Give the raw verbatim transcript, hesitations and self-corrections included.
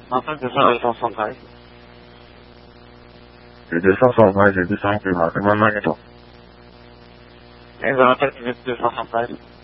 Enfin, deux cents, deux cent treize. Le deux cent soixante-treize, le deux cent soixante-treize, c'est mon magnéto. Et je rappelle que c'est deux cent treize.